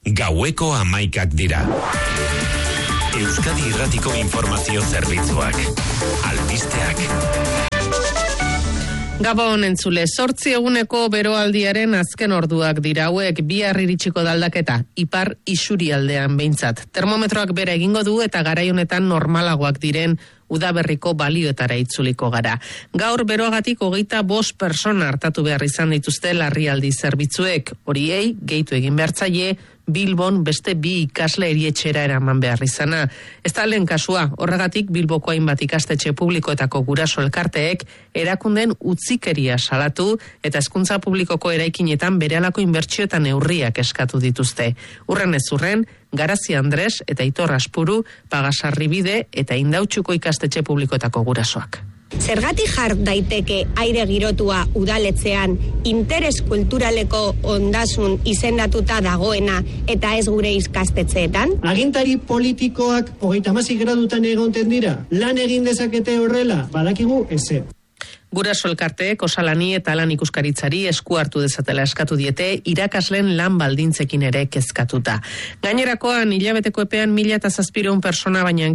Gaueko 11 dira. Euskadi Irratiko Informazio Zerbitzuak. Albisteak. Gabon entzule, 8 eguneko beroaldiaren azken orduak dira hauek, bihar iritsiko da aldaketa, ipar isurialdean behintzat. Termometroak bera egingo du eta garai honetan normalagoak diren udaberriko balioetara itzuliko gara. Gaur beroagatik 25 persona hartatu behar izan dituzte larrialdi zerbitzuek. Horiei gehitu egin behar zaie, Bilbon beste 2 ikasle erietxera eraman behar izana. Ez da lehen kasua, horregatik Bilboko hainbat ikastetxe publikoetako guraso elkarteek erakunden utzikeria salatu eta hezkuntza publikoko eraikinetan berehalako inbertsio eta neurriak eskatu dituzte. Urren ez urren, Garazi Andres eta Aitor Aspuru, Pagasarribide eta Indautxuko ikastetxe publikoetako gurasoak. Zergatik jar daiteke aire girotua udaletzean interes kulturaleko ondasun izendatuta dagoena eta ez gure ikastetxeetan? Agintari politikoak 36 gradutan egonten dira. Lan egin dezakete horrela, badakigu ezer. Guraso elkarteek osalani eta lan ikuskaritzari esku hartu dezatela eskatu diete irakasleen lan baldintzekin ere kezkatuta. Gainerakoan hilabeteko epean 1.700 persona baina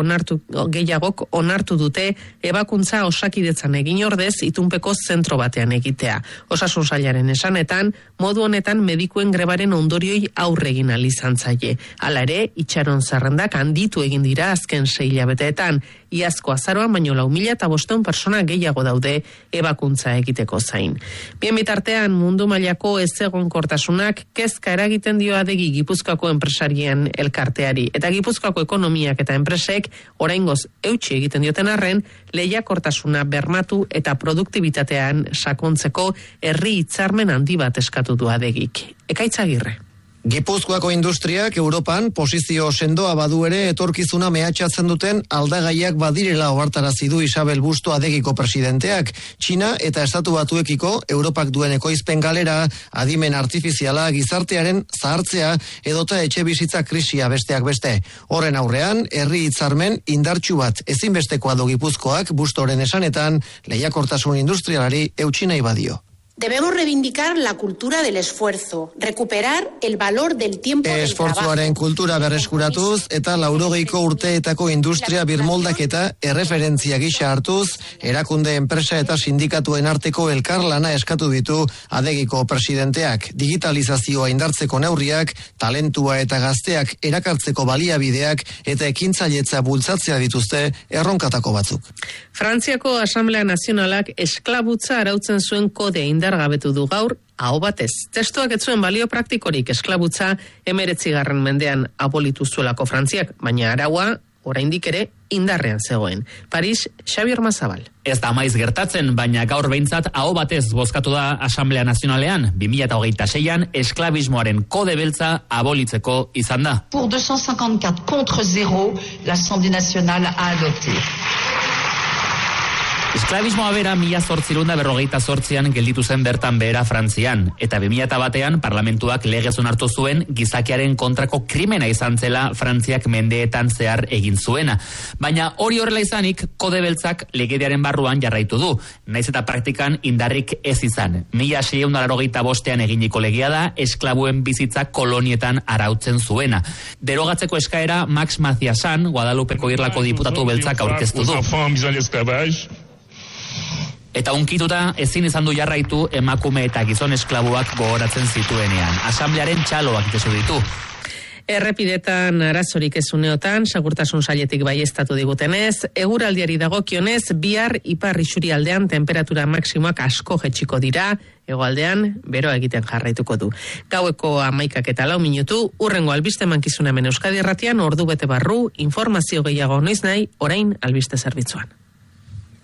gehiagok onartu dute ebakuntza Osakidetzan egin ordez itunpeko zentro batean egitea. Osasun sailaren esanetan, modu honetan medikuen grebaren ondorioi aurre egin ahal izan zaie. Hala ere, itxaron zerrendak handitu egin dira azken 6 hilabeteetan. Iazko azaroan baino 4.500 persona gehiago daude ebakuntza egiteko zain. Bien bitartean mundu mailako ezegonkortasunak kezka eragiten dio adegi Gipuzkoako enpresarien elkarteari. Eta Gipuzkoako ekonomiak eta enpresek oraingoz eutsi egiten dioten arren, lehiakortasuna bermatu eta produktibitatean sakontzeko herri hitzarmen handi bat eskatu du adegik. Ekaitz Agirre. Gipuzkoako industriak Europan posizio sendoa badu ere etorkizuna mehatxatzen duten aldagaiak badirela ohartarazi du Isabel Busto adegiko presidenteak. Txina eta Estatu Batuekiko Europak duen ekoizpen galera, adimen artifiziala, gizartearen zahartzea edota etxebizitza krisia besteak beste. Horren aurrean, herri hitzarmen indartsu bat ezinbestekoa du Gipuzkoak Bustoren esanetan lehiakortasun industrialari eutsi nahi badio. Debemos reivindicar la cultura del esfuerzo, recuperar el valor del tiempo del trabajo. Esfortzuaren kultura berreskuratuz eta 80ko urteetako industria birmoldaketa erreferentzia gisa hartuz, erakunde enpresa eta sindikatuen arteko elkarlana eskatu ditu adegiko presidenteak. Digitalizazioa indartzeko neurriak, talentua eta gazteak erakartzeko baliabideak eta ekintzailetza bultzatzea dituzte erronkatako batzuk. Frantziako Asamblea Nazionalak esklabutza arautzen zuen kode indargabetu du gaur, aho batez. Testuak ez zuen balio praktikorik esklabutza 19. mendean abolitu zuelako Frantziak, baina araua oraindik ere indarrean zegoen. Paris, Xabier Mazabal. Ez da maiz gertatzen, baina gaur behintzat aho batez bozkatu da Asamblea Nazionalean, 2026an esklabismoaren kode beltza abolitzeko izan da. Pour 254 contre 0, l'Assemblée Nationale a adopté. Esklabismoa bera 1848an gelditu zen bertan behera Frantzian, eta 2001an parlamentuak legez onartu zuen gizakiaren kontrako krimena izan zela Frantziak mendeetan zehar egin zuena. Baina hori horrela izanik, kode beltzak legediaren barruan jarraitu du, naiz eta praktikan indarrik ez izan. 1685an eginiko legea da, esklabuen bizitza kolonietan arautzen zuena. Derogatzeko eskaera Max Mathiasan, Guadalupeko Irlako diputatu beltzak aurkeztu du. Eta unkituta ezin izan du jarraitu emakume eta gizon esklabuak gogoratzen zituenean. Asamblearen txaloak itesu ditu. Errepidetan arazorik ez uneotan, segurtasun sailetik baieztatu digutenez, eguraldiari dagokionez, bihar ipar isurialdean temperatura maksimoak asko jetxiko dira, hegoaldean bero egiten jarraituko du. Gaueko 11:04 minutu, urrengo albiste mankizuna hemen Euskadi Irratian, ordu bete barru, informazio gehiago noiz nahi, orain albiste zerbitzuan.